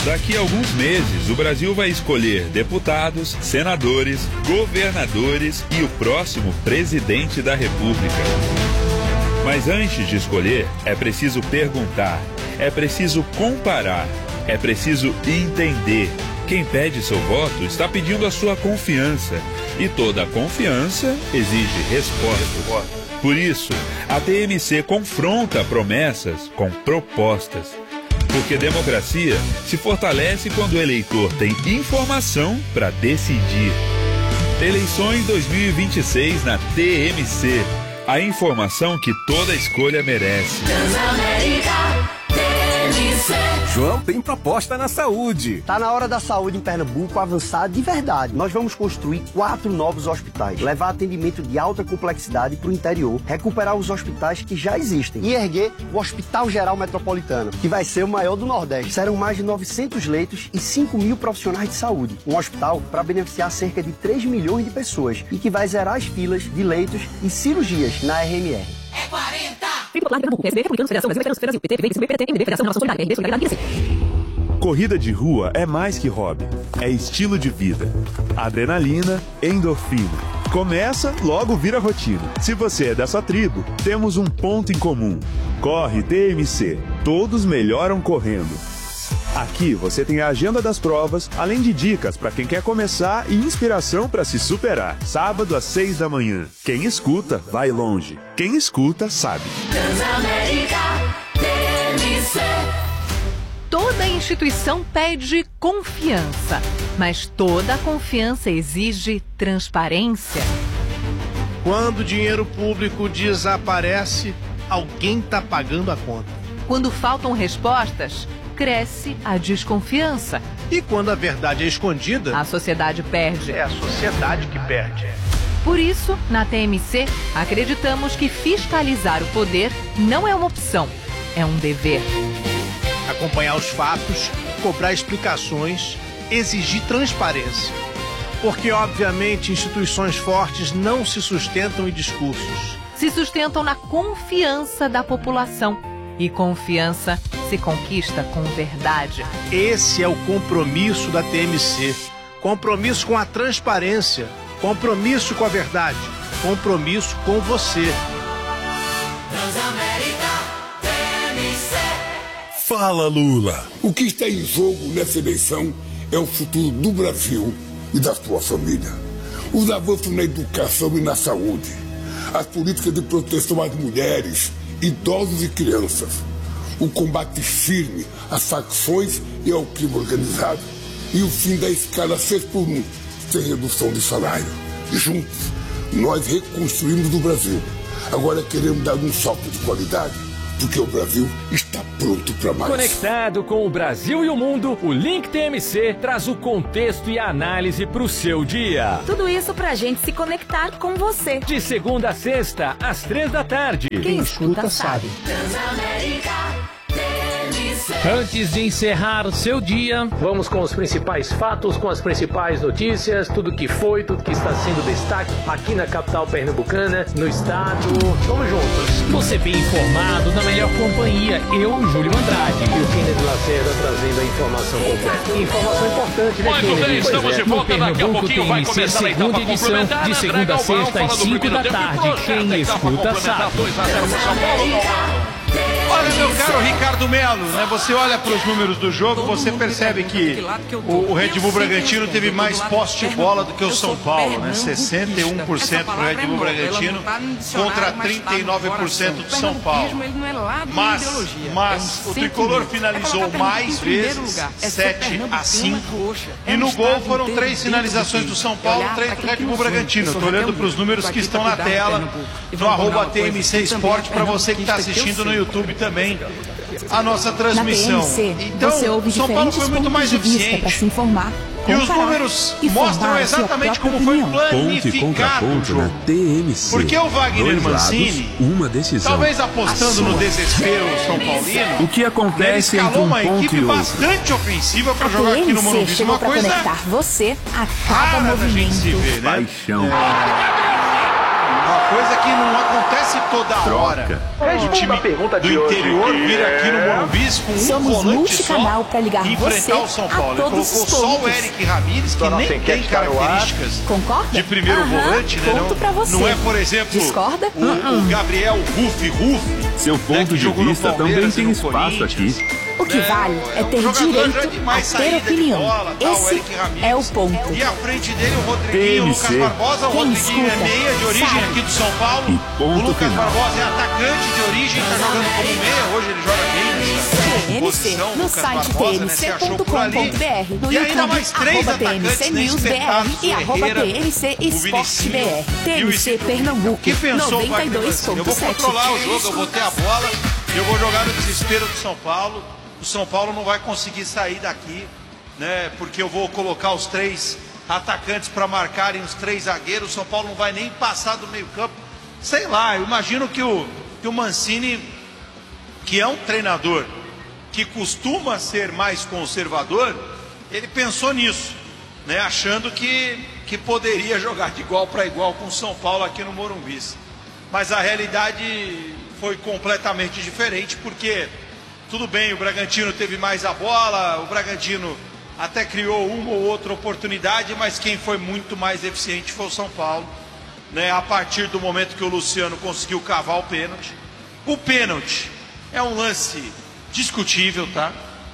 Daqui a alguns meses, o Brasil vai escolher deputados, senadores, governadores e o próximo presidente da República. Mas antes de escolher, é preciso perguntar, é preciso comparar, é preciso entender. Quem pede seu voto está pedindo a sua confiança. E toda confiança exige resposta. Por isso, a TMC confronta promessas com propostas. Porque democracia se fortalece quando o eleitor tem informação para decidir. Eleições 2026 na TMC. A informação que toda escolha merece. João, tem proposta na saúde. Tá na hora da saúde em Pernambuco avançar de verdade. Nós vamos construir 4 novos hospitais, levar atendimento de alta complexidade para o interior, recuperar os hospitais que já existem e erguer o Hospital Geral Metropolitano, que vai ser o maior do Nordeste. Serão mais de 900 leitos e 5 mil profissionais de saúde. Um hospital para beneficiar cerca de 3 milhões de pessoas e que vai zerar as filas de leitos e cirurgias na RMR. É 40! Corrida de rua é mais que hobby, é estilo de vida. Adrenalina, endorfina. Começa, logo vira rotina. Se você é dessa tribo, temos um ponto em comum. Corre TMC. Todos melhoram correndo. Aqui você tem a agenda das provas, além de dicas para quem quer começar e inspiração para se superar. Sábado às 6 da manhã. Quem escuta, vai longe. Quem escuta, sabe. Transamérica TMC. Toda instituição pede confiança, mas toda confiança exige transparência. Quando o dinheiro público desaparece, alguém está pagando a conta. Quando faltam respostas, cresce a desconfiança. E quando a verdade é escondida, a sociedade perde. É a sociedade que perde. Por isso, na TMC, acreditamos que fiscalizar o poder não é uma opção, é um dever. Acompanhar os fatos, cobrar explicações, exigir transparência. Porque, obviamente, instituições fortes não se sustentam em discursos. Se sustentam na confiança da população. E confiança se conquista com verdade. Esse é o compromisso da TMC. Compromisso com a transparência. Compromisso com a verdade. Compromisso com você. Transamérica TMC. Fala, Lula. O que está em jogo nessa eleição é o futuro do Brasil e da sua família. Os avanços na educação e na saúde. As políticas de proteção às mulheres, idosos e crianças, o combate firme às facções e ao crime organizado e o fim da escala 6x1, sem redução de salário. Juntos, nós reconstruímos o Brasil. Agora queremos dar um salto de qualidade, porque o Brasil está pronto para mais. Conectado com o Brasil e o mundo, o Link TMC traz o contexto e a análise para o seu dia. Tudo isso pra gente se conectar com você. De segunda a sexta, às 3 da tarde. Quem escuta sabe. Antes de encerrar o seu dia, vamos com os principais fatos, com as principais notícias, tudo que foi, tudo que está sendo destaque aqui na capital pernambucana, no estado. Vamos juntos. Você bem informado, na melhor companhia, eu, Júlio Andrade. E o Kennedy Lacerda trazendo a informação completa. Informação importante, né, Kennedy? Muito bem, estamos de volta. Daqui a pouquinho vai começar a etapa complementar. De segunda a sexta, às 5 da tarde. Quem escuta sabe. 2 a 0 pro São Paulo. Olha, meu caro Ricardo Melo, né? Você olha para os números do jogo, você percebe que o Red Bull Bragantino teve mais posse de bola do que o São Paulo, né? 61% para o Red Bull Bragantino contra 39% do São Paulo. Mas o Tricolor finalizou mais vezes, 7-5, e no gol foram 3 finalizações do São Paulo, 3 do Red Bull Bragantino. Estou olhando para os números que estão na tela, no @TMC Esporte, para você que está assistindo no YouTube também a nossa transmissão. Na TMC, então, você ouve São Paulo foi muito mais eficiente. Para se informar, e os números mostram exatamente como foi planificado o jogo. TMC. Porque o Wagner Mancini, uma decisão. talvez apostando no desespero São Paulino, o que acontece entre escalou um uma ponto equipe e outro. bastante ofensiva para jogar aqui no Morumbi. Uma coisa conectar você a cada rara da gente se movimento. ver, né? Paixão. Uma coisa que não acontece toda hora. O time do interior vir aqui no Morumbi com um Somos volante multicanal só para ligar e enfrentar você o São a Paulo. Ele todos colocou os só o pontos. Eric Ramírez, que nem tem características Concorda? de primeiro volante, né? Ponto pra você. Não é, por exemplo, Discorda? o Gabriel Rufi, Seu ponto de vista também tem espaço aqui. O que vale é ter direito a ter opinião. Esse é o ponto. E à frente dele o Rodriguinho, o Lucas Barbosa. O Rodriguinho é meia de origem aqui do São Paulo. O Lucas Barbosa é atacante de origem, está jogando como meia. Hoje ele joga bem nessa posição. No site tmc.com.br, no YouTube, @TMC News BR e @TMC Esporte BR. TMC Pernambuco, Quem pensou, 92.7. eu vou controlar o jogo, eu vou ter a bola, eu vou jogar no desespero do São Paulo. O São Paulo não vai conseguir sair daqui, né? Porque eu vou colocar os 3 atacantes para marcarem os 3 zagueiros. O São Paulo não vai nem passar do meio-campo. Sei lá, eu imagino que o Mancini, que é um treinador que costuma ser mais conservador, ele pensou nisso, né? Achando que poderia jogar de igual para igual com o São Paulo aqui no Morumbi. Mas a realidade foi completamente diferente, porque tudo bem, o Bragantino teve mais a bola, o Bragantino até criou uma ou outra oportunidade, mas quem foi muito mais eficiente foi o São Paulo, né? A partir do momento que o Luciano conseguiu cavar o pênalti. O pênalti é um lance discutível, tá?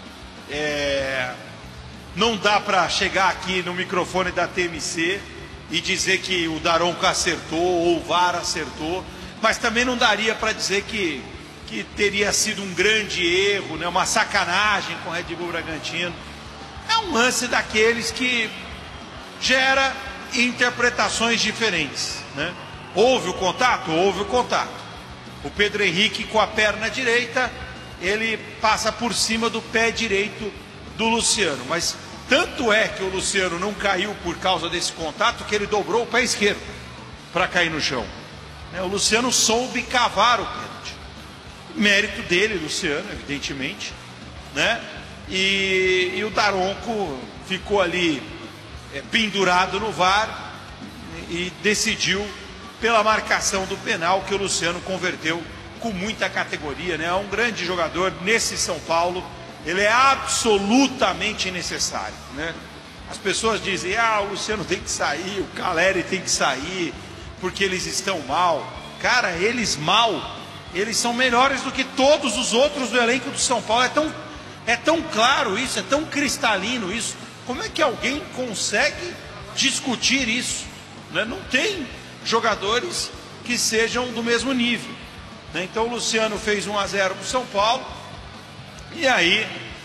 Não dá para chegar aqui no microfone da TMC e dizer que o Daronco acertou ou o VAR acertou, mas também não daria para dizer que teria sido um grande erro, né? Uma sacanagem com o Red Bull Bragantino. É um lance daqueles que gera interpretações diferentes, né? Houve o contato? Houve o contato. O Pedro Henrique, com a perna direita, ele passa por cima do pé direito do Luciano, mas tanto é que o Luciano não caiu por causa desse contato que ele dobrou o pé esquerdo para cair no chão, né? O Luciano soube cavar o pênalti. Mérito dele, Luciano, evidentemente, né? E o Daronco ficou ali pendurado no VAR e decidiu pela marcação do penal, que o Luciano converteu com muita categoria, né? É um grande jogador nesse São Paulo, ele é absolutamente necessário, né? As pessoas dizem, o Luciano tem que sair, o Caleri tem que sair, porque eles estão mal. Cara, eles são melhores do que todos os outros do elenco do São Paulo. É tão claro isso, é tão cristalino isso. Como é que alguém consegue discutir isso, né? Não tem jogadores que sejam do mesmo nível, né? Então o Luciano fez 1-0 para o São Paulo. E aí,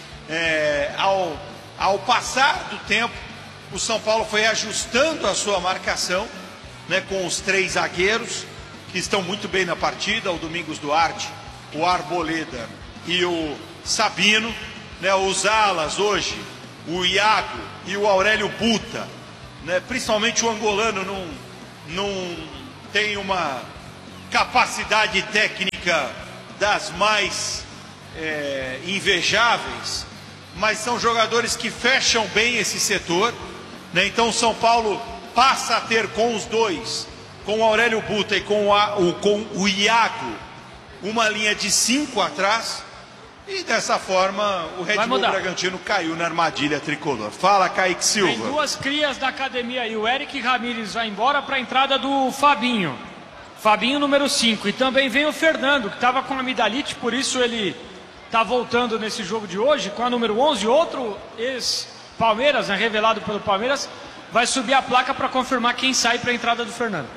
ao passar do tempo, o São Paulo foi ajustando a sua marcação, né? Com os 3 zagueiros que estão muito bem na partida, o Domingos Duarte, o Arboleda e o Sabino, né? Os alas hoje, o Iago e o Aurélio Buta, né? Principalmente o angolano não tem uma capacidade técnica das mais invejáveis, mas são jogadores que fecham bem esse setor, né? Então o São Paulo passa a ter com os dois, com o Aurélio Buta e com o Iago, uma linha de 5 atrás, e dessa forma o Red Bull Bragantino caiu na armadilha tricolor. Fala, Kaique Silva. Tem 2 crias da academia aí, o Eric Ramírez vai embora para a entrada do Fabinho. Fabinho número 5, e também vem o Fernando, que estava com amidalite, por isso ele está voltando nesse jogo de hoje, com a número 11, outro ex-Palmeiras, né, revelado pelo Palmeiras, vai subir a placa para confirmar quem sai para a entrada do Fernando.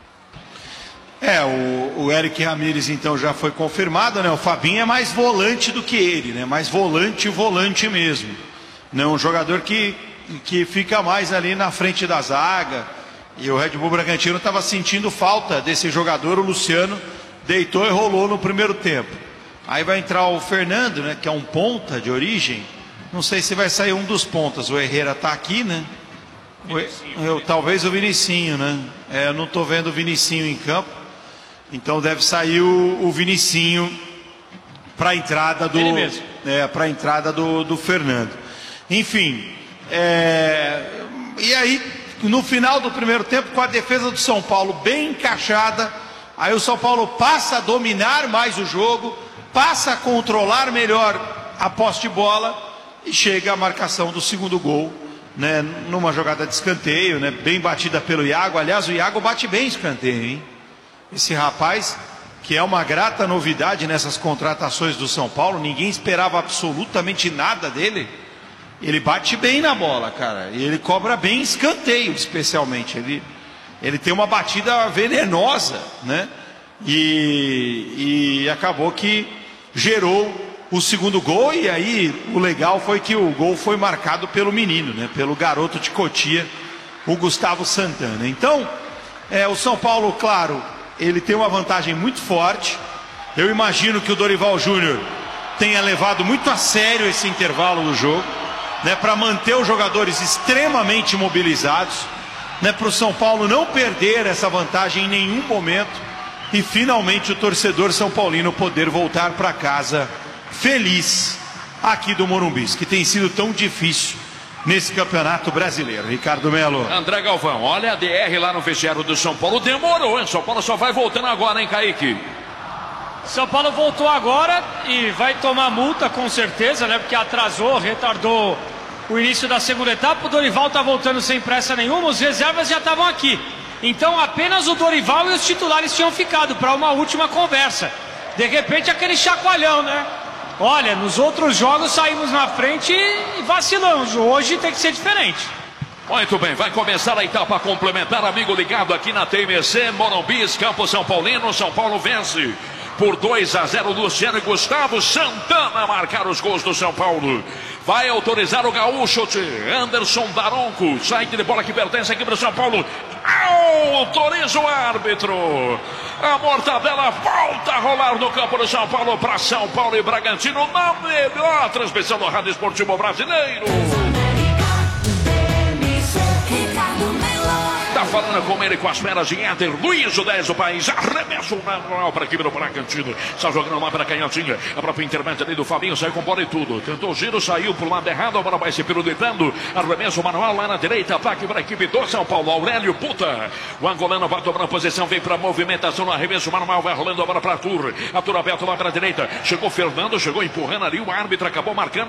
O Eric Ramírez então já foi confirmado, né? O Fabinho é mais volante do que ele, né? Mais volante mesmo, né? Um jogador que fica mais ali na frente da zaga. E o Red Bull Bragantino estava sentindo falta desse jogador. O Luciano deitou e rolou no primeiro tempo. Aí vai entrar o Fernando, né? Que é um ponta de origem. Não sei se vai sair um dos pontas. O Herrera está aqui, né? Talvez o Vinicinho, né? Eu não estou vendo o Vinicinho em campo. Então deve sair o Vinicinho para a entrada do Fernando. Enfim, e aí no final do primeiro tempo, com a defesa do São Paulo bem encaixada, Aí o São Paulo passa a dominar mais o jogo, passa a controlar melhor a posse de bola e chega a marcação do segundo gol, né, numa jogada de escanteio, né, bem batida pelo Iago. Aliás, o Iago bate bem escanteio, hein? Esse rapaz, que é uma grata novidade nessas contratações do São Paulo, ninguém esperava absolutamente nada dele. Ele bate bem na bola, cara, e ele cobra bem escanteio, especialmente. Ele tem uma batida venenosa, né? E acabou que gerou o segundo gol. E aí o legal foi que o gol foi marcado pelo menino, né? Pelo garoto de Cotia, o Gustavo Santana. Então, o São Paulo, claro, ele tem uma vantagem muito forte. Eu imagino que o Dorival Júnior tenha levado muito a sério esse intervalo do jogo, né, para manter os jogadores extremamente mobilizados, né, para o São Paulo não perder essa vantagem em nenhum momento e finalmente o torcedor são paulino poder voltar para casa feliz aqui do Morumbi, que tem sido tão difícil nesse campeonato brasileiro. Ricardo Melo. André Galvão, olha a DR lá no vestiário do São Paulo. Demorou, hein? São Paulo só vai voltando agora, hein, Kaique? São Paulo voltou agora e vai tomar multa com certeza, né? Porque atrasou, retardou o início da segunda etapa. O Dorival tá voltando sem pressa nenhuma, os reservas já estavam aqui. Então apenas o Dorival e os titulares tinham ficado para uma última conversa. De repente aquele chacoalhão, né? Olha, nos outros jogos saímos na frente e vacilamos. Hoje tem que ser diferente. Muito bem, vai começar a etapa complementar, amigo ligado aqui na TMC, Morumbi, Campo São Paulino. São Paulo vence por 2-0. Luciano e Gustavo Santana marcaram os gols do São Paulo. Vai autorizar o gaúcho Anderson Daronco. Saída de bola que pertence aqui para o São Paulo. Autoriza o árbitro. A Mortadela volta a rolar no campo do São Paulo para São Paulo e Bragantino na melhor transmissão do Rádio Esportivo Brasileiro. Tá falando com ele, com as feras de Éder Luiz, o 10 do país. Arremesso manual para a equipe do Bragantino. Está jogando lá para a canhotinha. A própria intermédia ali do Fabinho saiu com bola e tudo. Tentou o giro, saiu pro lado errado. Agora vai se pirulitando. Arremesso manual lá na direita. Ataque para a equipe do São Paulo. Aurélio Puta. O angolano vai tomar a posição. Vem para a movimentação no arremesso manual. Vai rolando agora para Arthur. Arthur aberto lá para a direita. Chegou Fernando, chegou empurrando ali. O árbitro acabou marcando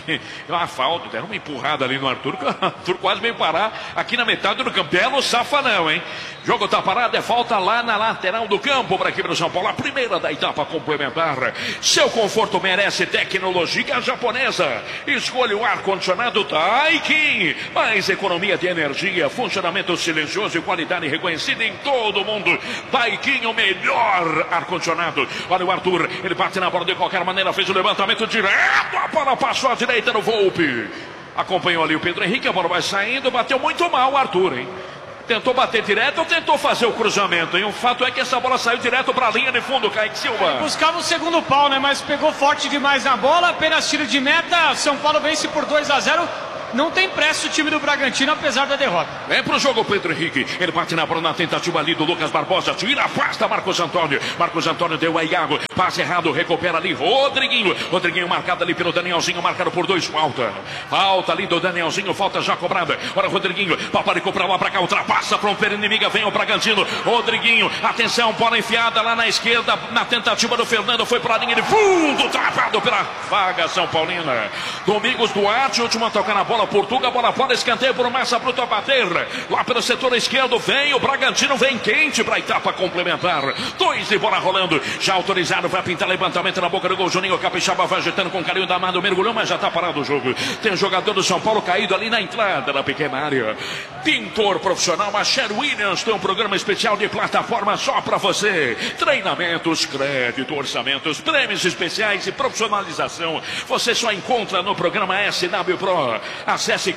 uma falta. Deram uma empurrada ali no Arthur. O Arthur quase veio parar aqui na metade do campo. Belo safa não, hein? Jogo tá parado, é falta lá na lateral do campo para a equipe do São Paulo. A primeira da etapa complementar. Seu conforto merece tecnologia japonesa. Escolha o ar-condicionado Daikin. Mais economia de energia, funcionamento silencioso e qualidade reconhecida em todo o mundo. Daikin, o melhor ar-condicionado. Olha o Arthur, ele bate na bola de qualquer maneira, fez o levantamento direto. A bola passou à direita no Volpe. Acompanhou ali o Pedro Henrique, a bola vai saindo, bateu muito mal o Arthur, hein? Tentou bater direto ou tentou fazer o cruzamento, hein? O fato é que essa bola saiu direto para a linha de fundo, Kaique Silva. Buscava o segundo pau, né? Mas pegou forte demais na bola, apenas tiro de meta. São Paulo vence por 2-0. Não tem pressa o time do Bragantino, apesar da derrota. Vem pro jogo Pedro Henrique. Ele bate na bola na tentativa ali do Lucas Barbosa. Tira, afasta Marcos Antônio. Marcos Antônio deu a Iago. Passe errado, recupera ali Rodriguinho. Rodriguinho marcado ali pelo Danielzinho. Marcado por 2, falta. Falta ali do Danielzinho, falta já cobrada. Ora, Rodriguinho, paparicou pra lá, pra cá. Ultrapassa a fronteira inimiga, vem o Bragantino. Rodriguinho, atenção, bola enfiada lá na esquerda. Na tentativa do Fernando, foi pra linha de fundo. Travado pela vaga São Paulina. Domingos Duarte, última toca na bola. Portugal, bola fora, escanteio por Massa Bruto a bater. Lá pelo setor esquerdo vem o Bragantino, vem quente para a etapa complementar. 2 e bola rolando. Já autorizado, vai pintar levantamento na boca do gol. Juninho Capixaba vai agitando com carinho da mão, mergulhou, mas já está parado o jogo. Tem um jogador do São Paulo caído ali na entrada da pequena área. Pintor profissional, a Sher Williams tem um programa especial de plataforma só para você. Treinamentos, crédito, orçamentos, prêmios especiais e profissionalização. Você só encontra no programa SW Pro. Acesse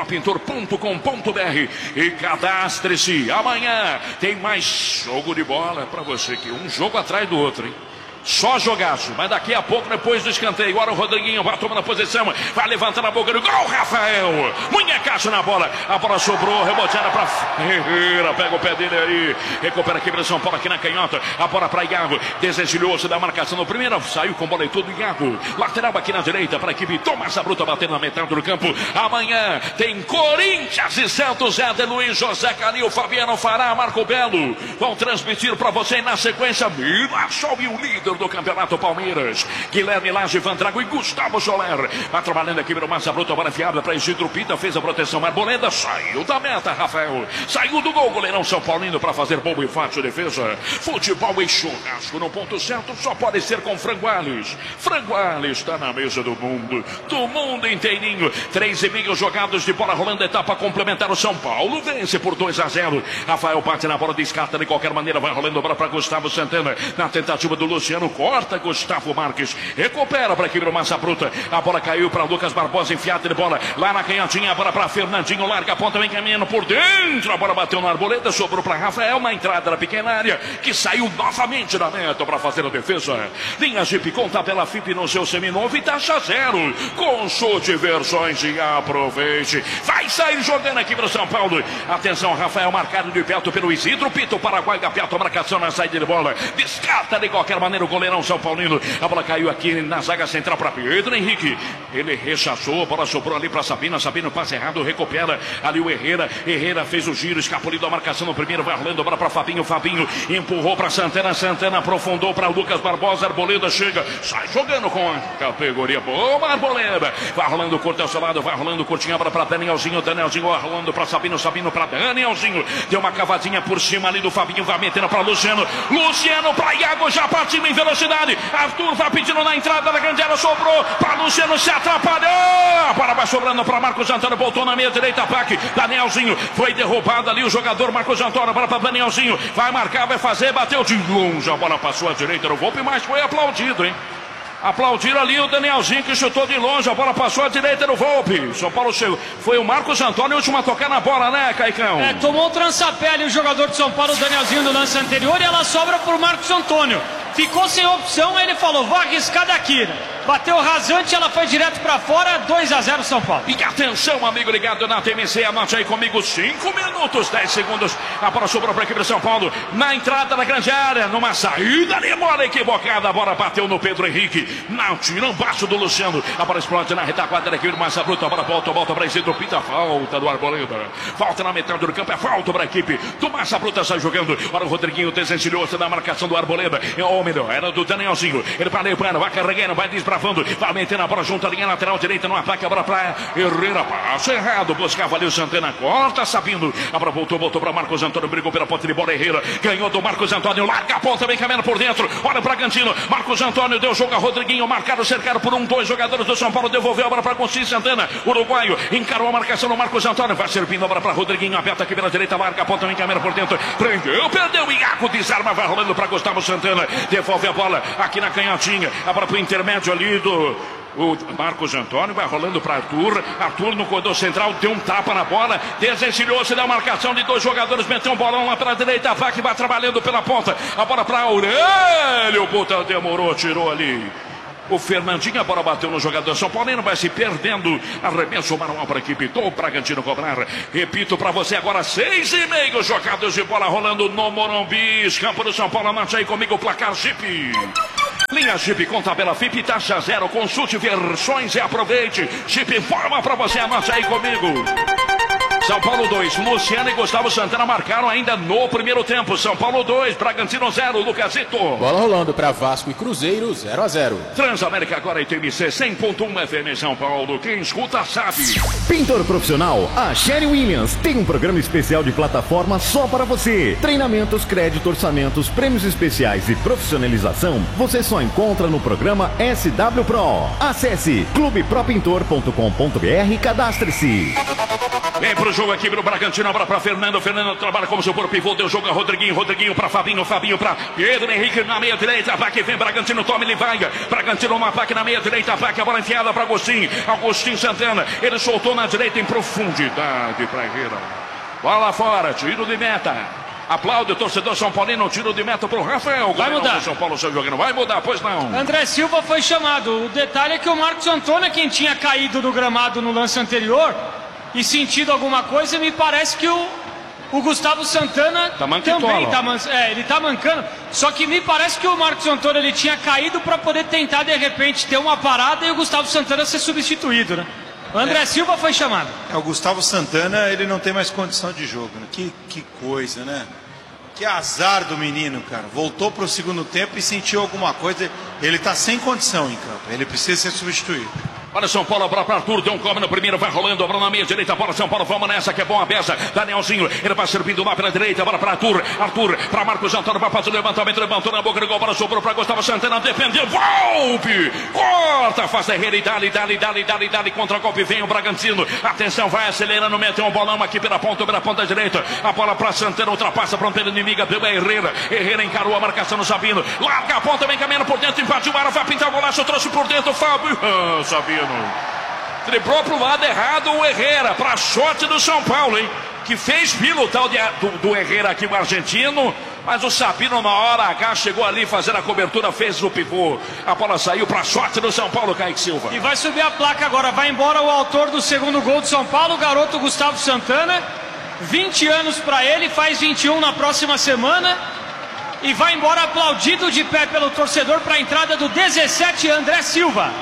clubepropintor.com.br e cadastre-se. Amanhã tem mais jogo de bola para você, que um jogo atrás do outro, hein? Só jogaço, mas daqui a pouco, depois do escanteio, agora o Rodriguinho vai tomando a posição, vai levantando a boca do gol, Rafael, munhecaço na bola, a bola sobrou, reboteada para Ferreira, pega o pé dele aí, recupera aqui para São Paulo, aqui na canhota, a bola para Iago, desencilhou-se da marcação no primeiro, saiu com bola e tudo, Iago, lateral aqui na direita para a equipe, Tomás Bruta batendo na metade do campo, amanhã tem Corinthians e Santos, Éder Luiz, José Calil, Fabiano Fará, Marco Belo, vão transmitir para você na sequência, Mirassol e o líder do campeonato Palmeiras, Guilherme Lage, Van Drago e Gustavo Soler, vai trabalhando aqui pelo Massa Bruta, bola enfiada para Isidro Pita, fez a proteção, Arboleda saiu da meta, Rafael, saiu do gol, goleirão São Paulino para fazer boa e fácil defesa, futebol e churrasco no ponto certo, só pode ser com Franguales, Franguales está na mesa do mundo inteirinho, 3,5 jogados de bola rolando, etapa complementar, o São Paulo vence por 2-0, Rafael bate na bola, descarta de qualquer maneira, vai rolando a bola para Gustavo Santana, na tentativa do Luciano, corta Gustavo Marques, recupera para a equipe do Massa Bruta, a bola caiu para Lucas Barbosa, enfiada de bola, lá na canhotinha, a bola para Fernandinho, larga a ponta, vem caminhando por dentro, a bola bateu na Arboleda, sobrou para Rafael, na entrada da pequena área, que saiu novamente da meta para fazer a defesa, linha Jeep com tabela FIP no seu seminovo e taxa zero, consulte versões e aproveite, vai sair jogando aqui para o São Paulo, atenção, Rafael marcado de perto pelo Isidro Pito, Paraguai, Gapiato, marcação na saída de bola, descarta de qualquer maneira o goleirão São Paulino, a bola caiu aqui na zaga central para Pedro Henrique, ele rechaçou, a bola sobrou ali para Sabino, Sabino passa errado, recupera ali o Herrera, Herrera fez o giro, escapuliu da marcação no primeiro, vai rolando a bola para Fabinho, Fabinho empurrou para Santana, Santana aprofundou para Lucas Barbosa, Arboleda chega, sai jogando com a categoria boa, Arboleda, vai rolando curto ao seu lado, vai rolando curtinha para Danielzinho, Danielzinho vai rolando para Sabino, Sabino para Danielzinho, deu uma cavadinha por cima ali do Fabinho, vai metendo para Luciano, Luciano para Iago, já partiu em velocidade, Arthur vai pedindo na entrada da grande área, sobrou para Luciano, se atrapalhou, a bola vai sobrando para Marcos Antônio, voltou na meia direita, ataque, Danielzinho, foi derrubado ali o jogador Marcos Antônio, bola para Danielzinho, vai marcar, vai fazer, bateu de longe, a bola passou à direita no Volpe, mas foi aplaudido, hein? Aplaudiram ali o Danielzinho que chutou de longe, a bola passou à direita do Volpe. São Paulo chegou. Foi o Marcos Antônio o último a tocar na bola, né, Caicão? Tomou o trançapé ali o jogador de São Paulo, o Danielzinho, no lance anterior, e ela sobra por Marcos Antônio. Ficou sem opção, ele falou, vou arriscar daqui. Bateu rasante, ela foi direto pra fora, 2-0 São Paulo. E atenção, amigo ligado na TMC, anote aí comigo, 5 minutos, 10 segundos. A bola sobrou pra equipe de São Paulo, na entrada da grande área, numa saída de bola equivocada, a bola bateu no Pedro Henrique, na tirambaço do Luciano, a bola explode na retaguarda da equipe do Massa Bruta, a bola volta pra Isidro Pita, falta do Arboleda, falta na metade do campo, é falta pra equipe do Massa Bruta, sai jogando, para o Rodriguinho, desencilhou-se da marcação do Arboleda, ou melhor, era do Danielzinho, ele vai carregando, vai desbravando, vai metendo a bola junto à linha lateral direita no ataque, a bola para Herrera, passo errado, buscava ali o Santana, corta, Sabino, a bola voltou para Marcos Antônio, brigou pela ponta de bola, Herrera, ganhou do Marcos Antônio, larga a ponta, vem caminhando por dentro, olha o Bragantino, Marcos Antônio deu jogo a Rodriguinho, marcado, cercado por 2 jogadores do São Paulo, devolveu a bola para Constantino Santana, uruguaio, encarou a marcação do Marcos Antônio, vai servindo a bola para Rodriguinho, aberta aqui pela direita, larga a ponta, vem caminhando por dentro, prendeu, perdeu, Iago, desarma, vai rolando para Gustavo Santana, devolve a bola aqui na canhotinha, a bola para o intermédio ali do o Marcos Antônio, vai rolando para Arthur, Arthur no corredor central, deu um tapa na bola, desencilhou-se da marcação de 2 jogadores, meteu um bolão lá para a direita, vai que vai trabalhando pela ponta, a bola para Aurélio, puta, demorou, tirou ali o Fernandinho, a bola bateu no jogador São Paulino, vai se perdendo, arremesso manual para a equipe do Bragantino cobrar, repito para você agora, 6,5 jogados de bola rolando no Morumbi, campo do São Paulo, anote aí comigo o placar Jeep. Linha Jeep com tabela FIP, taxa zero, consulte versões e aproveite. Jeep informa para você, anote aí comigo. São Paulo 2, Luciano e Gustavo Santana marcaram ainda no primeiro tempo. São Paulo 2, Bragantino 0, Lucasito. Bola rolando para Vasco e Cruzeiro, 0-0. Transamérica agora em TMC 100.1 FM São Paulo. Quem escuta sabe. Pintor profissional, a Sherry Williams tem um programa especial de plataforma só para você. Treinamentos, crédito, orçamentos, prêmios especiais e profissionalização você só encontra no programa SW Pro. Acesse clubepropintor.com.br e cadastre-se. Vem pro jogo aqui pro Bragantino, agora para Fernando trabalha como seu pivô, deu jogo a Rodriguinho para Fabinho para Pedro Henrique na meia direita, ataque vem Bragantino, toma, ele vai, Bragantino no ataque na meia direita, ataque, a bola enfiada para Agostinho Santana, ele soltou na direita em profundidade para Herrera, bola fora, tiro de meta. Aplaude o torcedor São Paulino, tiro de meta pro Rafael. Vai mudar. São Paulo, seu jogando. Vai mudar, pois não. André Silva foi chamado. O detalhe é que o Marcos Antônio é quem tinha caído no gramado no lance anterior e sentido alguma coisa. Me parece que o Gustavo Santana também ele tá mancando. Só que me parece que o Marcos Antônio ele tinha caído para poder tentar de repente ter uma parada e o Gustavo Santana ser substituído, né? O André Silva foi chamado. O Gustavo Santana, ele não tem mais condição de jogo, né? Que coisa, né? Que azar do menino, cara. Voltou pro segundo tempo e sentiu alguma coisa. Ele tá sem condição em campo. Ele precisa ser substituído. Para São Paulo, para Arthur, deu um come no primeiro, vai rolando, bola na meia direita, bola São Paulo, vamos nessa que é bom a peça, Danielzinho, ele vai servindo lá pela direita, bola para Arthur, para Marcos Antônio, vai fazer o levantamento, levantou na boca do gol, bola sobrou para Gustavo Santana, defendeu, Volpe, corta, faz a erreira e dali, contra golpe, vem o Bragantino, atenção, vai acelerando, meteu um bolão aqui pela ponta direita, a bola para Santana, ultrapassa a fronteira inimiga, pela Herrera encarou a marcação no Sabino, larga a ponta, vem caminhando por dentro, invadiu o ar, vai pintar o golaço, trouxe por dentro, Fábio, Sabino. Driblou pro lado errado o Herrera, pra sorte do São Paulo, hein? Que fez pilo o tal do Herrera aqui, o argentino. Mas o Sabino na hora H chegou ali fazendo a cobertura, fez o pivô. A bola saiu pra sorte do São Paulo, Kaique Silva. E vai subir a placa agora, vai embora o autor do segundo gol do São Paulo, o garoto Gustavo Santana. 20 anos pra ele, faz 21 na próxima semana. E vai embora aplaudido de pé pelo torcedor pra entrada do 17, André Silva.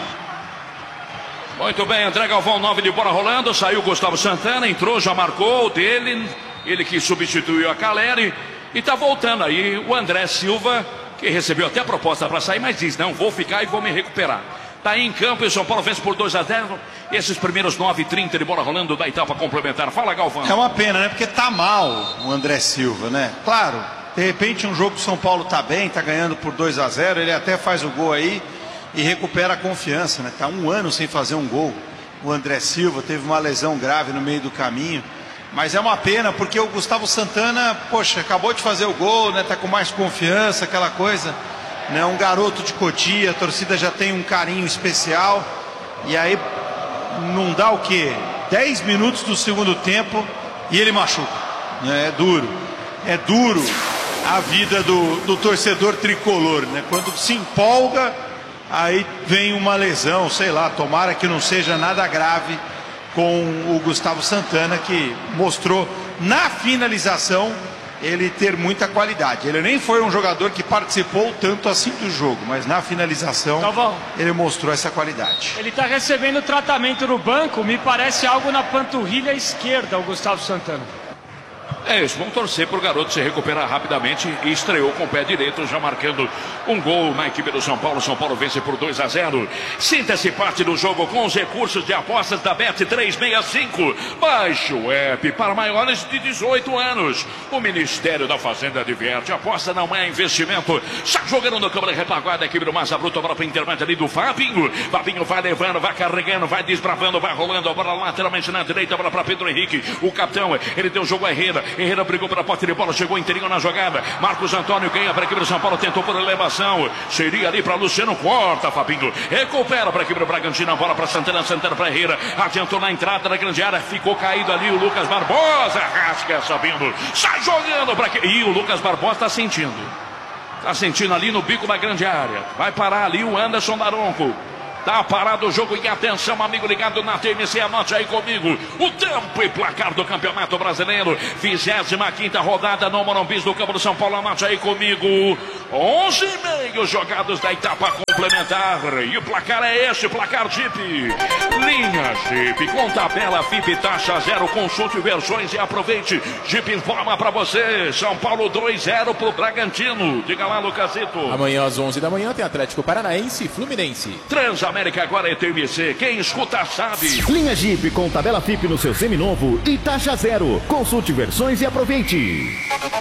Muito bem, André Galvão, 9 de bola rolando, saiu Gustavo Santana, entrou, já marcou dele, ele que substituiu a Caleri, e tá voltando aí o André Silva, que recebeu até a proposta para sair, mas diz, não, vou ficar e vou me recuperar. Tá aí em campo e o São Paulo vence por 2-0, esses primeiros 9:30 de bola rolando da etapa complementar. Fala, Galvão. É uma pena, né, porque tá mal o André Silva, né, claro, de repente um jogo que o São Paulo tá bem, tá ganhando por 2-0, ele até faz o gol aí, e recupera a confiança, né? Tá um ano sem fazer um gol. O André Silva teve uma lesão grave no meio do caminho, mas é uma pena porque o Gustavo Santana, poxa, acabou de fazer o gol, né? Tá com mais confiança, aquela coisa, né? Um garoto de Cotia, a torcida já tem um carinho especial e aí não dá o quê? 10 minutos do segundo tempo e ele machuca, né? É duro a vida do torcedor tricolor, né? Quando se empolga, aí vem uma lesão, sei lá, tomara que não seja nada grave com o Gustavo Santana, que mostrou na finalização ele ter muita qualidade. Ele nem foi um jogador que participou tanto assim do jogo, mas na finalização ele mostrou essa qualidade. Ele está recebendo tratamento no banco, me parece algo na panturrilha esquerda, o Gustavo Santana. É isso, vamos torcer para o garoto se recuperar rapidamente e estreou com o pé direito, já marcando um gol na equipe do São Paulo. São Paulo vence por 2-0. Sinta-se parte do jogo com os recursos de apostas da Bet365. Baixe o app para maiores de 18 anos. O Ministério da Fazenda adverte, aposta não é investimento. Está jogando no câmera repaguada, a equipe do Massa Bruto, bola para o intermédio ali do Fabinho. Fabinho vai levando, vai carregando, vai desbravando, vai rolando, a bola lateralmente na direita, a bola para Pedro Henrique. O capitão, ele deu o jogo a Herrera brigou pela posse de bola, chegou inteirinho na jogada. Marcos Antônio ganha para a equipe do São Paulo, tentou por elevação. Seria ali para Luciano, corta, Fabinho. Recupera para a equipe do Bragantino, a bola para Santana, Santana para Herrera. Adiantou na entrada da grande área, ficou caído ali o Lucas Barbosa. Rasca, subindo, sai jogando para aqui. E o Lucas Barbosa está sentindo. Está sentindo ali no bico da grande área. Vai parar ali o Anderson Daronco. Tá parado o jogo e atenção, amigo ligado na TMC, anote aí comigo o tempo e placar do Campeonato Brasileiro, 25ª rodada no Morumbi do Campo do São Paulo, anote aí comigo, 11,5 jogados da etapa complementar, e o placar é esse, placar Jeep, linha Jeep, com tabela FIP, taxa zero, consulte versões e aproveite. Jeep informa pra você, São Paulo 2-0 pro Bragantino, diga lá, Lucasito. Amanhã às 11 da manhã tem Atlético Paranaense e Fluminense. Transamérica agora é TMC, quem escuta sabe. Linha Jeep com tabela FIP no seu seminovo e taxa zero. Consulte versões e aproveite.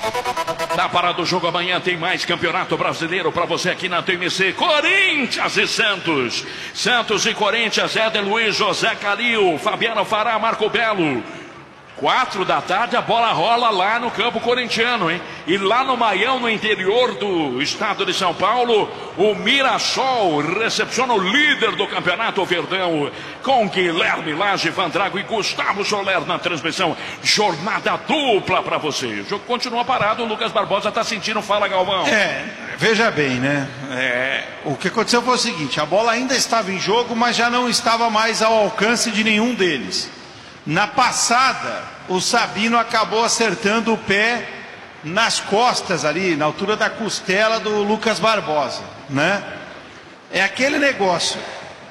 Tá parado o jogo, amanhã tem mais Campeonato Brasileiro pra você aqui na TMC. Corinthians e Santos. Santos e Corinthians, Éder Luiz, José Calil, Fabiano Fará, Marco Belo. 4 da tarde, a bola rola lá no campo corintiano, hein? E lá no Maião, no interior do estado de São Paulo, o Mirassol recepciona o líder do campeonato, o Verdão, com Guilherme Lage, Van Drago e Gustavo Soler na transmissão. Jornada dupla para você. O jogo continua parado, o Lucas Barbosa está sentindo. Fala, Galvão. Veja bem, né? O que aconteceu foi o seguinte: a bola ainda estava em jogo, mas já não estava mais ao alcance de nenhum deles. Na passada, o Sabino acabou acertando o pé nas costas ali, na altura da costela do Lucas Barbosa, né? É aquele negócio.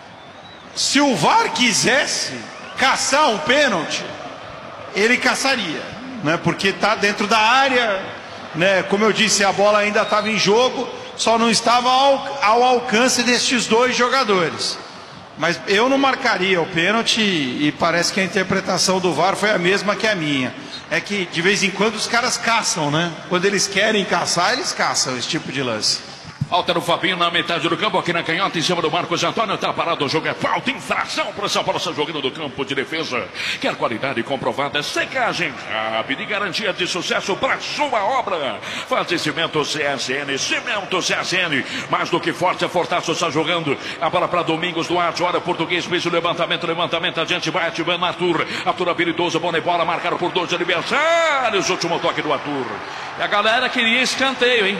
Se o VAR quisesse caçar um pênalti, ele caçaria, né? Porque está dentro da área, né? Como eu disse, a bola ainda estava em jogo, só não estava ao alcance destes dois jogadores. Mas eu não marcaria o pênalti e parece que a interpretação do VAR foi a mesma que a minha. É que de vez em quando os caras caçam, né? Quando eles querem caçar, eles caçam esse tipo de lance. Falta no Fabinho na metade do campo, aqui na canhota, em cima do Marcos Antônio, tá parado o jogo, é falta, infração para o São Paulo, está jogando do campo de defesa. Quer qualidade comprovada, secagem rápida e garantia de sucesso para sua obra. Faz cimento CSN, cimento CSN, mais do que forte, é Fortaço, está jogando a bola para Domingos Duarte, hora português, fez o levantamento, adiante vai ativando Arthur, Arthur habilidoso, bola e bola, marcado por 2 adversários, último toque do Arthur. E a galera queria escanteio, hein?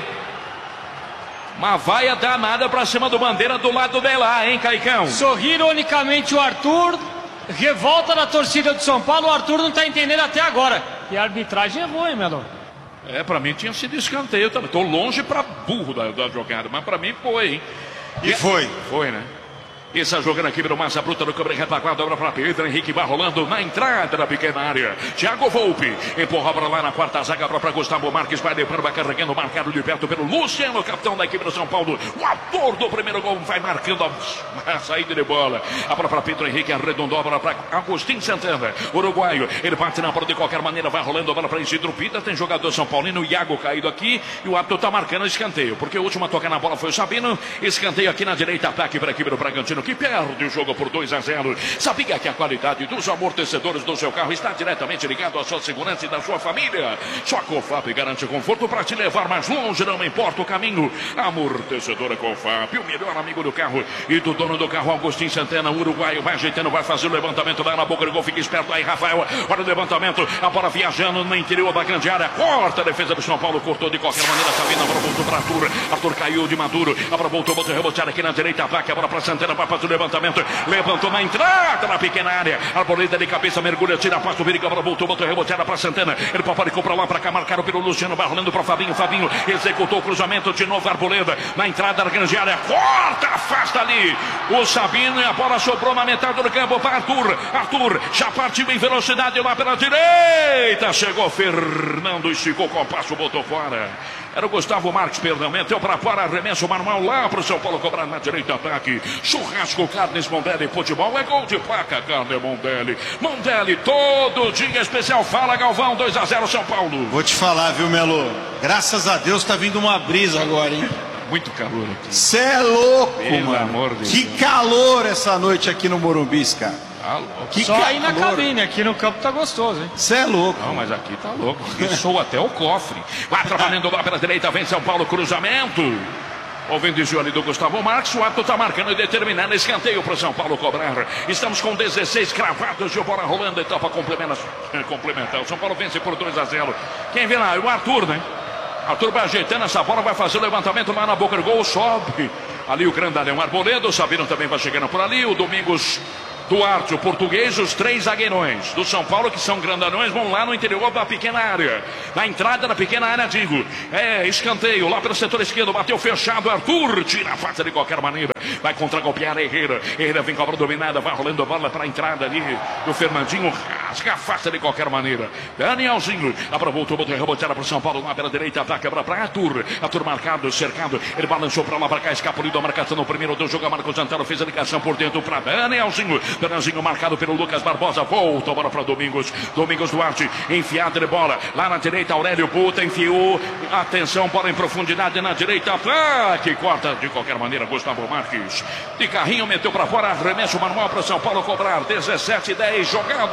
Uma vaia danada pra cima do Bandeira do lado de lá, hein, Caicão? Sorri ironicamente o Arthur, revolta da torcida do São Paulo, o Arthur não tá entendendo até agora. E a arbitragem errou, hein, Melo? Pra mim tinha sido escanteio também. Tô longe pra burro da jogada, mas pra mim foi, hein? E foi. Foi, né? E está jogando aqui pelo Massa Bruta do Câmara retaguarda, obra para Pedro Henrique, vai rolando na entrada da pequena área. Thiago Volpe empurra para lá na quarta zaga, para Gustavo Marques, vai levando, vai carregando, marcado de perto pelo Luciano, capitão da equipe do São Paulo. O autor do primeiro gol vai marcando a saída de bola. A bola para Pedro Henrique, arredondou a bola para Agostinho Santana, uruguaio. Ele bate na bola de qualquer maneira, vai rolando a bola para Isidro Pita. Tem jogador São Paulino, o Iago caído aqui. E o árbitro está marcando escanteio, porque a última toca na bola foi o Sabino. Escanteio aqui na direita, ataque para a equipe do Bragantino, que perde o jogo por 2-0. Sabia que a qualidade dos amortecedores do seu carro está diretamente ligado à sua segurança e da sua família. Só a Cofap garante conforto para te levar mais longe, não importa o caminho. Amortecedora Cofap, o melhor amigo do carro e do dono do carro, Agostinho Santana, uruguaio, vai ajeitando, vai fazer o levantamento lá na boca do gol, fica esperto aí, Rafael, olha o levantamento, a bola viajando no interior da grande área, corta a defesa do São Paulo, cortou de qualquer maneira, Sabina, a bola voltou para Arthur caiu de Maduro, a bola voltou, botou rebotear aqui na direita, ataque, a bola para Santana, vai fazer o levantamento, levantou na entrada na pequena área, Arboleda de cabeça, mergulha, tira a passo, perigo, a bola voltou, botou reboteada para Santana, ele paparicou para lá, para cá, marcado pelo Luciano, vai rolando para Fabinho executou o cruzamento, de novo Arboleda, na entrada da grande área, corta, afasta ali, o Sabino, e a bola sobrou na metade do campo para Arthur já partiu em velocidade lá pela direita, chegou Fernando, esticou com o passo, botou fora. Era o Gustavo Marques, perdão, meteu para fora, arremesso manual lá para o São Paulo cobrar na direita, ataque. Churrasco, carnes Mondelli, futebol é gol de placa, carne Mondelli. Mondelli, todo dia especial. Fala, Galvão, 2-0 São Paulo. Vou te falar, viu, Melo? Graças a Deus tá vindo uma brisa agora, hein? Muito calor aqui. Cê é louco, pelo mano. Amor de que Deus. Calor essa noite aqui no Morumbi, cara. Que só aí na cabine, aqui no campo tá gostoso, hein? Você é louco. Não, mas aqui tá louco. Soa até o cofre. Vai trabalhando lá pela direita, vem São Paulo, cruzamento. Ouvindo o ali do Gustavo Marques, o árbitro está marcando e determinando escanteio para o São Paulo cobrar. Estamos com 16 cravados de bola rolando, etapa complementar. O São Paulo vence por 2-0. Quem vem lá? O Arthur, né? Arthur vai ajeitando essa bola, vai fazer o levantamento lá na boca do gol, sobe. Ali o grandalhão Arboleda, o Sabino também vai chegando por ali, o Domingos Duarte, o português, os 3 zagueirões do São Paulo, que são grandalhões, vão lá no interior da pequena área. Na entrada da pequena área, digo, escanteio lá pelo setor esquerdo, bateu fechado, Arthur tira a faca de qualquer maneira, vai contra-golpear Herrera vem com a bola dominada, vai rolando a bola para a entrada ali do Fernandinho, rasga a faca de qualquer maneira. Danielzinho, a bola voltou, botou reboteada para o São Paulo, lá pela direita, ataca para Arthur marcado, cercado, ele balançou para lá, para cá, escapulido, a marcação no primeiro do jogo, Marcos Antero fez a ligação por dentro para Danielzinho marcado pelo Lucas Barbosa, volta a bola para Domingos Duarte, enfiada de bola, lá na direita, Aurélio Puta, enfiou, atenção, bola em profundidade na direita, ataque, corta de qualquer maneira, Gustavo Marques, de carrinho, meteu para fora, arremesso manual para São Paulo cobrar, 17-10 jogados de bola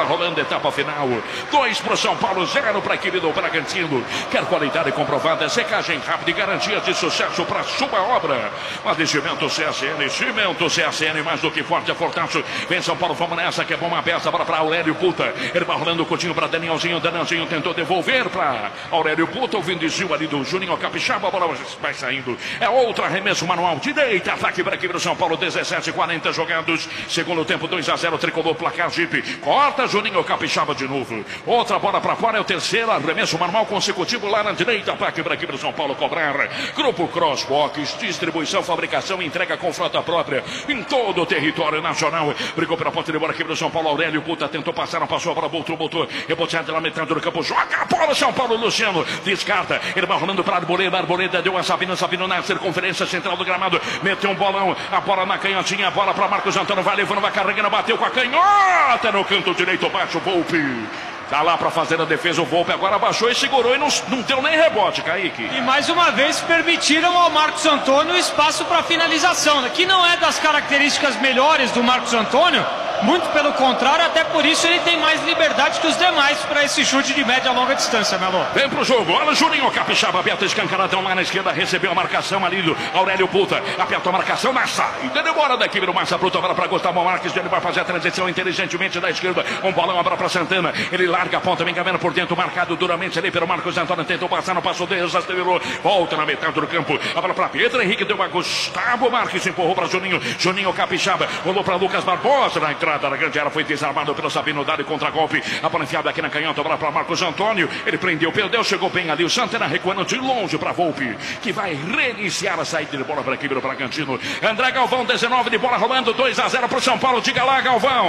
rolando, etapa final. 2 para o São Paulo, 0 para a equipe do Bragantino. Quer qualidade comprovada, secagem rápida e garantias de sucesso para sua obra. Adestimento CSN, cimento CSN, mais do que forte, é fortaço. Vem São Paulo, vamos nessa, que é bom uma peça para Aurélio Puta. Ele vai rolando o Coutinho para Danielzinho. Danielzinho tentou devolver para Aurélio Puta. O Vindizil ali do Juninho Capixaba, a bola vai saindo. É outro arremesso manual, direita, ataque para a equipe do São Paulo, 17:40 jogados. Segundo tempo, 2-0, tricolor, placar Jeep. Corta Juninho Capixaba de novo. Outra bola para fora, é o terceiro arremesso manual consecutivo lá na direita, ataque para a equipe do São Paulo cobrar. Grupo Crossbox, distribuição, fabricação e entrega com frota própria em todo o território nacional. Brigou pela ponta de bola, equipe do São Paulo, Aurélio Puta tentou passar, não passou a bola, botou, reboteado na metade do campo, joga a bola, São Paulo, Luciano, descarta, ele vai rolando para Arboleda, deu a Sabino na circunferência central do gramado, meteu um bolão, a bola na canhotinha, a bola para Marcos Antônio, vai levando, vai carregando, bateu com a canhota no canto direito, baixo, Volpe. Tá lá para fazer a defesa, o Volpe agora baixou e segurou e não deu nem rebote, Kaique. E mais uma vez permitiram ao Marcos Antônio espaço para finalização, né? Que não é das características melhores do Marcos Antônio, muito pelo contrário, até por isso ele tem mais liberdade que os demais para esse chute de média a longa distância, Melo. Vem pro jogo, olha o Juninho Capixaba, aberto escancaradão lá na esquerda, recebeu a marcação ali do Aurélio Puta, apertou a marcação na saída, demora da equipe do Massa Bruta, agora para Gustavo Marques, ele vai fazer a transição inteligentemente da esquerda, um bolão agora para Santana, ele larga a ponta, vem caminhando por dentro, marcado duramente ali pelo Marcos Antônio, tentou passar, não passou, desacelerou, volta na metade do campo, a bola para Pedro Henrique, deu a Gustavo Marques, empurrou para Juninho Capixaba, rolou para Lucas Barbosa, na entrada da grande área, foi desarmado pelo Sabino, dado contra-golpe, a bola enfiada aqui na canhota, a bola para Marcos Antônio, ele prendeu, perdeu, chegou bem ali, o Santana recuando de longe para Volpe, que vai reiniciar a saída de bola para a equipe do Bragantino. André Galvão, 19 de bola rolando, 2-0 para o São Paulo, diga lá, Galvão.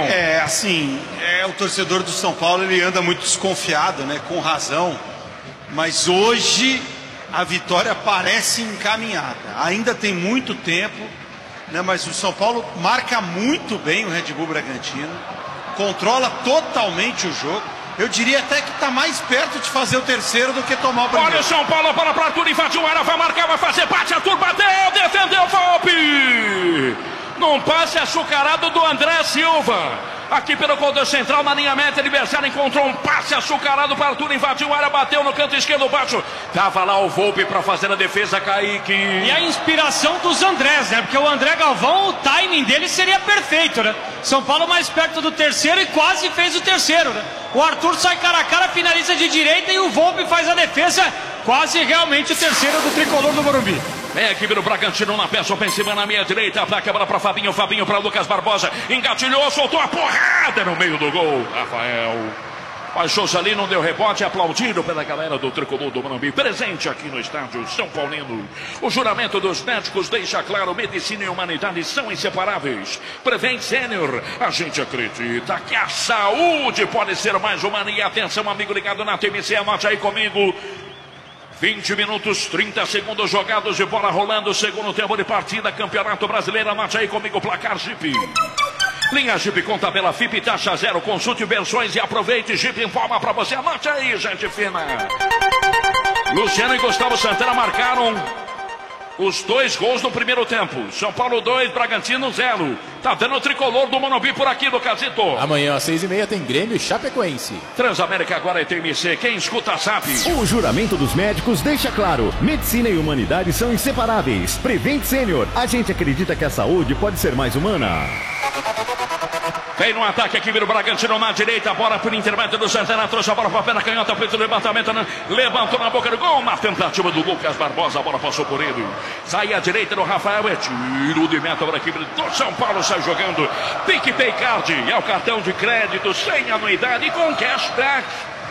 O torcedor do São Paulo, ele anda muito desconfiado, né, com razão, mas hoje a vitória parece encaminhada, ainda tem muito tempo, né, mas o São Paulo marca muito bem o Red Bull Bragantino, controla totalmente o jogo, eu diria até que está mais perto de fazer o terceiro do que tomar o primeiro. Olha o São Paulo, a bola para Arthur, invadiu a área, vai marcar, vai fazer, bate, Arthur, bateu, defendeu, Volpe! Num passe açucarado do André Silva. Aqui pelo corredor central, na linha meta, adversário encontrou um passe açucarado para Arthur, invadiu a área, bateu no canto esquerdo baixo. Tava lá o Volpe para fazer a defesa, Kaique. E a inspiração dos Andrés, né? Porque o André Galvão, o timing dele seria perfeito, né? São Paulo mais perto do terceiro e quase fez o terceiro, né? O Arthur sai cara a cara, finaliza de direita e o Volpe faz a defesa, quase realmente o terceiro do tricolor do Morumbi. Vem a equipe do Bragantino na peça ofensiva na minha direita, ataque a bola para Fabinho para Lucas Barbosa, engatilhou, soltou a porrada no meio do gol, Rafael. Baixou-se ali, não deu rebote, aplaudido pela galera do tricolor do Morumbi, presente aqui no estádio São Paulino. O juramento dos médicos deixa claro, medicina e humanidade são inseparáveis. Prevent Senior, a gente acredita que a saúde pode ser mais humana. E atenção, amigo ligado na TMC, anote aí comigo. 20 minutos, 30 segundos jogados de bola rolando, segundo tempo de partida, Campeonato Brasileiro, anote aí comigo, placar Jeep. Linha Jeep com tabela FIP, taxa zero, consulte versões e aproveite, Jeep informa pra você, anote aí, gente fina. Luciano e Gustavo Santana marcaram os 2 gols no primeiro tempo. São Paulo 2, Bragantino 0. Tá dando o tricolor do Morumbi por aqui, Lucasito. Amanhã às 6h30 tem Grêmio e Chapecoense. Transamérica agora é TMC, quem escuta sabe. O juramento dos médicos deixa claro, medicina e humanidade são inseparáveis. Prevent Senior, a gente acredita que a saúde pode ser mais humana. Vem no ataque aqui, vira o Bragantino na direita, bola por intermédio do Santana, trouxe a bola para a perna canhota, fez o levantamento, levantou na boca do gol, na tentativa do Lucas Barbosa, a bola passou por ele, sai à direita do Rafael, é tiro de meta para a equipe do São Paulo, sai jogando, PicPay Card, é o cartão de crédito, sem anuidade e com cashback.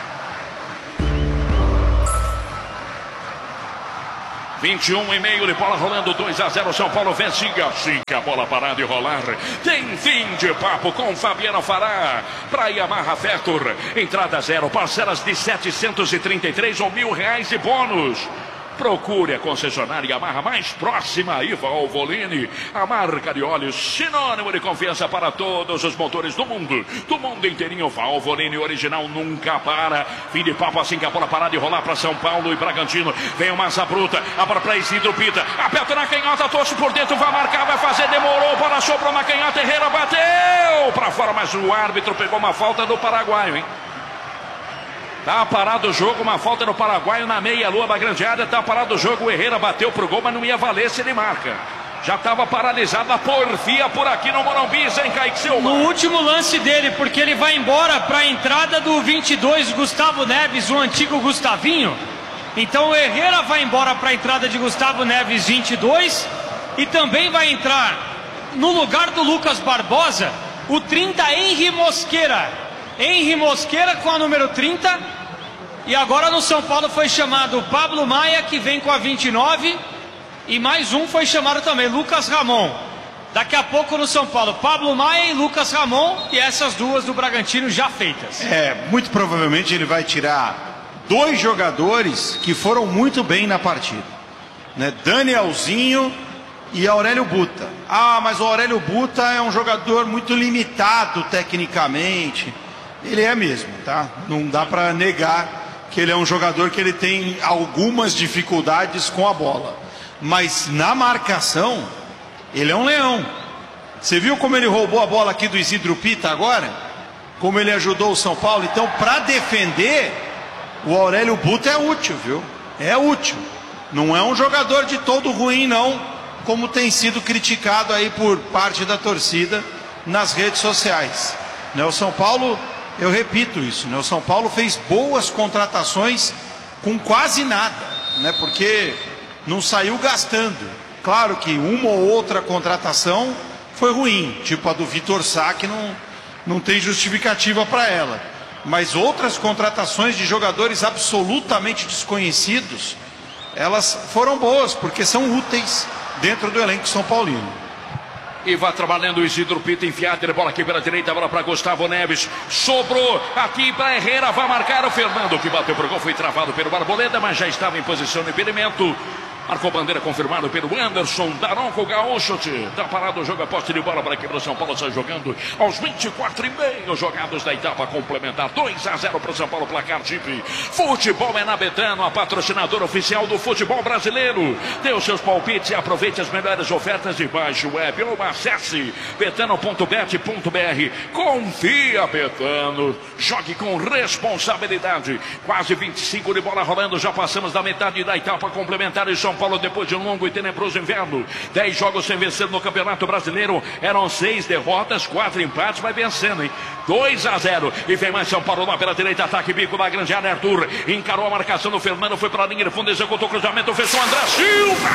21,5 de bola rolando, 2-0, São Paulo vence assim que a bola parar de rolar. Tem fim de papo com Fabiano Fará, para Yamaha Factor, entrada 0, parcelas de 733 ou R$1.000 de bônus. procure a concessionária Yamaha mais próxima aí, Valvoline, a marca de óleos sinônimo de confiança para todos os motores do mundo inteirinho. Valvoline original nunca para. Fim de papo assim que a bola parar de rolar para São Paulo e Bragantino. Vem uma massa bruta, a bola para Isidro Pita, aperta na canhota, torce por dentro, vai marcar, vai fazer, demorou, bola sobrou na canhota, Herrera bateu para fora, mas o árbitro pegou uma falta do paraguaio, hein? Tá parado o jogo, uma falta no paraguaio na meia-lua da grande área. Tá parado o jogo, o Herrera bateu pro gol, mas não ia valer se ele marca. Já estava paralisada a porfia por aqui no Morumbi, sem Kaique Silva. No último lance dele, porque ele vai embora para a entrada do 22, Gustavo Neves, o antigo Gustavinho. Então o Herrera vai embora para a entrada de Gustavo Neves, 22. E também vai entrar no lugar do Lucas Barbosa, o 30, Henry Mosquera. Henry Mosquera com a número 30. E agora no São Paulo foi chamado Pablo Maia, que vem com a 29. E mais um foi chamado também, Lucas Ramon. Daqui a pouco no São Paulo, Pablo Maia e Lucas Ramon. E essas duas do Bragantino já feitas. Muito provavelmente ele vai tirar 2 jogadores que foram muito bem na partida, né? Danielzinho e Aurélio Buta. Mas o Aurélio Buta é um jogador muito limitado tecnicamente. Ele é mesmo, tá? Não dá para negar que ele é um jogador que ele tem algumas dificuldades com a bola. Mas na marcação, ele é um leão. Você viu como ele roubou a bola aqui do Isidro Pita agora? Como ele ajudou o São Paulo? Então, para defender, o Aurélio Buta é útil, viu? É útil. Não é um jogador de todo ruim, não, como tem sido criticado aí por parte da torcida nas redes sociais. Né? O São Paulo, eu repito isso, né? O São Paulo fez boas contratações com quase nada, né? Porque não saiu gastando. Claro que uma ou outra contratação foi ruim, tipo a do Vitor Sá, que não tem justificativa para ela. Mas outras contratações de jogadores absolutamente desconhecidos, elas foram boas, porque são úteis dentro do elenco São Paulino. E vai trabalhando o Isidro Pita, enfiado de bola aqui pela direita, bola para Gustavo Neves, sobrou aqui para Herrera, vai marcar o Fernando, que bateu pro gol, foi travado pelo Arboleda, mas já estava em posição de impedimento. Marcou bandeira, confirmado pelo Anderson Daronco Gaúcho. Tá parado o jogo, a posse de bola para aqui para São Paulo, sai jogando aos 24,5 jogados da etapa complementar. 2-0 para o São Paulo, placar Chip. Futebol é na Betano, a patrocinadora oficial do futebol brasileiro. Dê os seus palpites e aproveite as melhores ofertas de baixo web ou acesse betano.bet.br. Confia, Betano. Jogue com responsabilidade. Quase 25 de bola rolando, já passamos da metade da etapa complementar e São Paulo, depois de um longo e tenebroso inverno, 10 jogos sem vencer no Campeonato Brasileiro, eram 6 derrotas, 4 empates, vai vencendo, hein? 2-0, e vem mais São Paulo lá pela direita, ataque bico da grande área, Arthur, encarou a marcação do Fernando, foi para a linha de fundo, executou o cruzamento, fechou André Silva!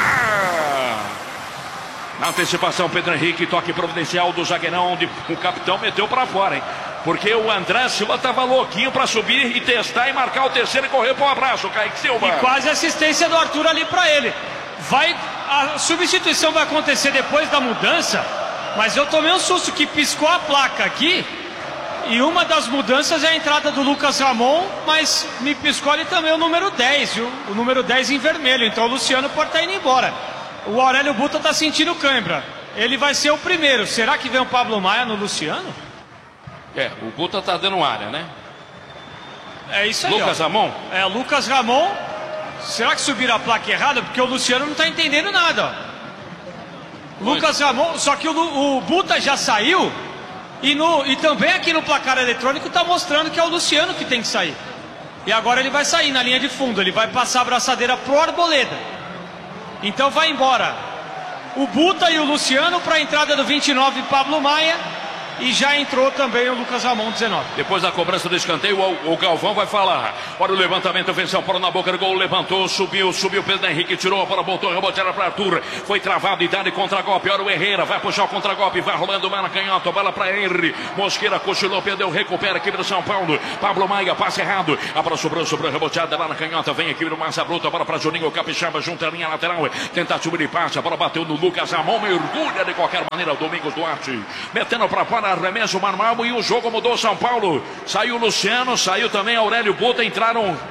Na antecipação, Pedro Henrique, toque providencial do zagueirão, onde o capitão meteu para fora, hein? Porque o André Silva estava louquinho para subir e testar e marcar o terceiro e correr para o abraço, Kaique Silva. E quase assistência do Arthur ali para ele. A substituição vai acontecer depois da mudança, mas eu tomei um susto que piscou a placa aqui. E uma das mudanças é a entrada do Lucas Ramon, mas me piscou ali também o número 10, viu? O número 10 em vermelho, então o Luciano pode estar indo embora. O Aurélio Buta está sentindo cãibra. Ele vai ser o primeiro. Será que vem o Pablo Maia no Luciano? O Buta tá dando área, né? É isso aí. Lucas Ramon? Lucas Ramon. Será que subiram a placa errada? Porque o Luciano não tá entendendo nada. Lucas Ramon, só que o Buta já saiu. E também aqui no placar eletrônico tá mostrando que é o Luciano que tem que sair. E agora ele vai sair na linha de fundo. Ele vai passar a braçadeira pro Arboleda. Então vai embora o Buta e o Luciano para a entrada do 29, Pablo Maia. E já entrou também o Lucas Ramon, 19. Depois da cobrança do escanteio, o Galvão vai falar. Olha o levantamento, vem São Paulo na boca do gol, levantou, subiu, Pedro Henrique, tirou a bola, voltou, reboteira para Arthur. Foi travado e dá de contra-golpe. Olha o Herrera, vai puxar o contra-golpe, vai rolando lá na canhota, bola para Henry. Mosqueira cochilou, perdeu, recupera aqui do São Paulo. Pablo Maia, passe errado. A bola sobrou, reboteada lá na canhota, vem aqui no Massa Bruta, bola para Juninho Capixaba, junto à linha lateral. Tentativa de passe, a bola bateu no Lucas Ramon, mergulha de qualquer maneira o Domingos Duarte. Metendo para fora, arremesso manual e o jogo mudou. São Paulo, saiu o Luciano, saiu também Aurélio Buta, entraram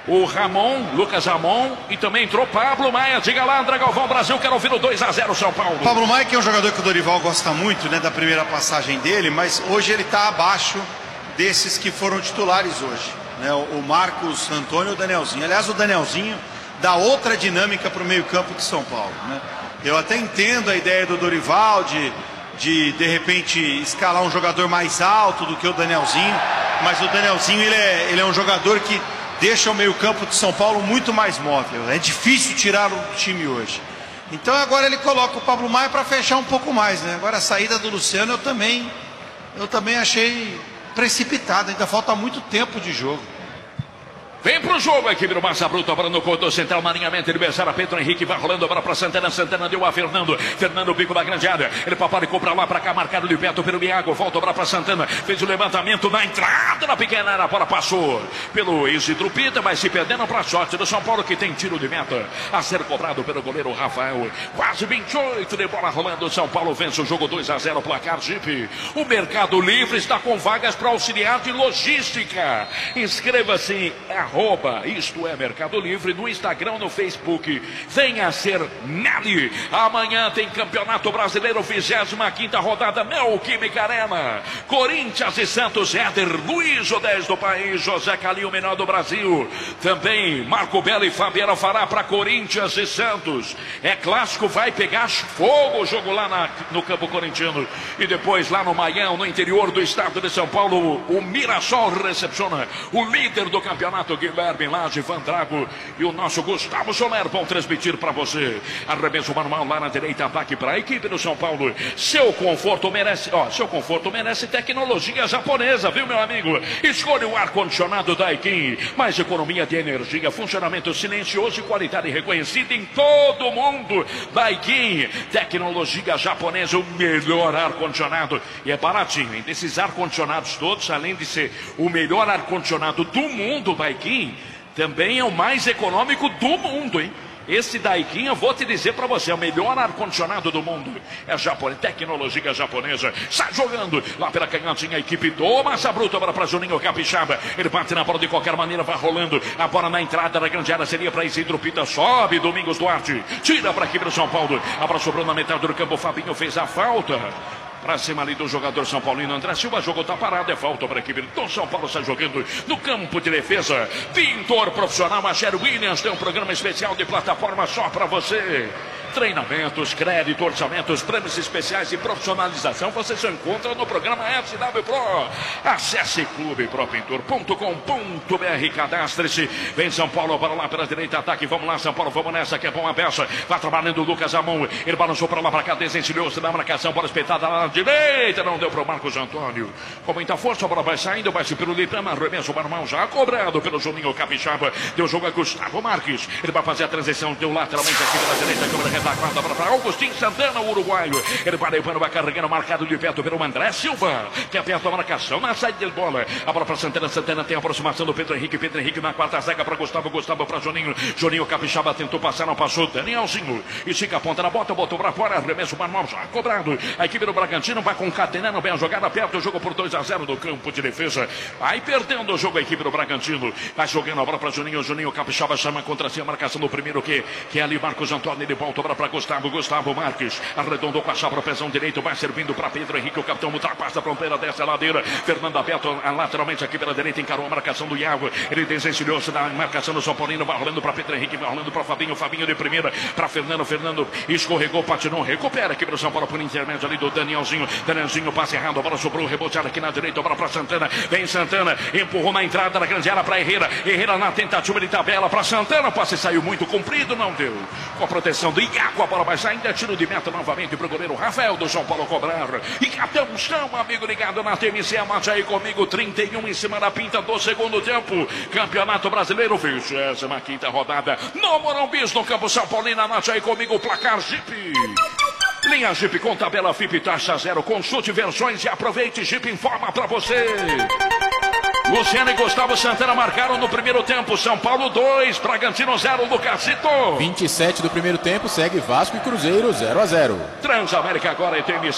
o Ramon, Lucas Ramon, e também entrou Pablo Maia. Diga lá, André Galvão, Brasil, quero ouvir o 2-0 São Paulo. Pablo Maia, que é um jogador que o Dorival gosta muito, né, da primeira passagem dele, mas hoje ele está abaixo desses que foram titulares hoje, né, o Marcos Antônio e o Danielzinho. Aliás, o Danielzinho dá outra dinâmica para o meio-campo de São Paulo, né? Eu até entendo a ideia do Dorival de repente escalar um jogador mais alto do que o Danielzinho, mas o Danielzinho ele é um jogador que deixa o meio-campo de São Paulo muito mais móvel. É difícil tirá-lo do time hoje. Então agora ele coloca o Pablo Maia para fechar um pouco mais, né? Agora a saída do Luciano eu também achei precipitada. Ainda falta muito tempo de jogo. Vem pro jogo a equipe do Massa Bruta, para no corredor central, marinhamento, ele beijara Pedro Henrique, vai rolando agora para Santana, Santana deu a Fernando, Fernando bico da grande área, ele paparicou para lá, para cá, marcado de perto pelo Iago, volta para Santana, fez o levantamento na entrada na pequena área, a bola passou pelo Isidro Pita, mas se perdendo para a sorte do São Paulo, que tem tiro de meta a ser cobrado pelo goleiro Rafael. Quase 28 de bola rolando, São Paulo vence o jogo 2-0, placar Jeep. O Mercado Livre está com vagas para auxiliar de logística. Inscreva-se isto é Mercado Livre, no Instagram, no Facebook. Venha ser Nelly. Amanhã tem Campeonato Brasileiro, 25ª rodada, Neoquímica Arena. Corinthians e Santos, Éder Luiz, o 10 do país, José Calil, o menor do Brasil. Também Marco Belo e Fabiano fará para Corinthians e Santos. É clássico, vai pegar fogo o jogo lá no campo corintiano. E depois lá no Maião, no interior do estado de São Paulo, o Mirassol recepciona o líder do campeonato, Guilherme Lage, Van Drago e o nosso Gustavo Soler vão transmitir para você. Arremesso manual lá na direita, ataque para a equipe do São Paulo. Seu conforto merece tecnologia japonesa, viu, meu amigo? Escolha o ar-condicionado Daikin. Mais economia de energia, funcionamento silencioso e qualidade reconhecida em todo o mundo. Daikin, tecnologia japonesa, o melhor ar-condicionado. E é baratinho, hein? Desses ar-condicionados todos, além de ser o melhor ar-condicionado do mundo, Daikin também é o mais econômico do mundo, hein? Esse Daikin, eu vou te dizer para você, é o melhor ar-condicionado do mundo. É japonês, tecnologia japonesa. Sai jogando lá pela canhotinha a equipe do Massa Bruta, agora para Juninho Capixaba. Ele bate na bola de qualquer maneira, vai rolando. A bola na entrada da grande área seria para Isidro Pita. Sobe Domingos Duarte. Tira para a equipe do São Paulo. A bola sobrou na metade do campo. Fabinho fez a falta. Pra cima ali do jogador São Paulino André Silva, o jogo tá parado, é falta para a equipe do São Paulo, está jogando no campo de defesa. Pintor profissional, a Sherry Williams tem um programa especial de plataforma só para você. Treinamentos, crédito, orçamentos, prêmios especiais e profissionalização você só encontra no programa SW Pro. Acesse clubepropintor.com.br, cadastre-se. Vem São Paulo, para lá pela direita, ataque, vamos lá São Paulo, vamos nessa, que é bom a peça. Vai trabalhando o Lucas Amon, ele balançou para lá, para cá, desencilhou-se na marcação, bola espetada lá na direita, não deu para o Marcos Antônio. Com muita força, a bola vai saindo, vai se pelo Lipama, arremesso manual já cobrado pelo Juninho Capixaba. Deu jogo a Gustavo Marques, ele vai fazer a transição, deu lateralmente aqui pela direita, câmera retaguarda para Augustinho Santana, o uruguaio. Ele para o vai carregando, marcado de perto pelo André Silva, que aperta a marcação na saída de bola. A bola para Santana, Santana tem a aproximação do Pedro Henrique na quarta zaga para Gustavo, Gustavo para Juninho. Juninho Capixaba tentou passar, não passou. Danielzinho, e fica a ponta na bota, botou para fora, arremesso manual já cobrado. A equipe do Bragantino vai concatenando bem a jogada, perto o jogo por 2-0 do campo de defesa. Vai perdendo o jogo a equipe do Bragantino. Vai jogando a bola para Juninho, Juninho Capixaba chama contra si a marcação do primeiro que é ali Marcos Antônio, ele volta para Gustavo, Gustavo Marques, arredondou com a chapa pezão direito, vai servindo para Pedro Henrique, o capitão ultrapassa a fronteira dessa ladeira. Fernando aberto lateralmente aqui pela direita, encarou a marcação do Iago, ele desencilhou-se da marcação do São Paulino, vai rolando para Pedro Henrique, vai rolando para Fabinho, Fabinho de primeira para Fernando, Fernando escorregou, patinou, recupera aqui pelo São Paulo por intermédio ali do Danielzinho, Danielzinho passe errado, a bola sobrou, reboteada aqui na direita, a bola para Santana, vem Santana, empurrou na entrada da grande área para Herrera, Herrera na tentativa de tabela para Santana, o passe saiu muito comprido, não deu, com a proteção do Iago, a bola vai sair, ainda tiro de meta novamente para o goleiro Rafael do São Paulo cobrar, e atenção amigo ligado na TMC, mate aí comigo, 31 em cima da pinta do segundo tempo, Campeonato Brasileiro, 25ª rodada, no Morumbis, no campo São Paulino, anote aí comigo o placar Jeep. Linha Jeep com tabela FIP taxa zero, consulte versões e aproveite, Jeep informa para você. Luciano e Gustavo Santana marcaram no primeiro tempo, São Paulo 2, Bragantino 0, Lucasito. 27 do primeiro tempo, segue Vasco e Cruzeiro 0-0. Transamérica agora e TMC.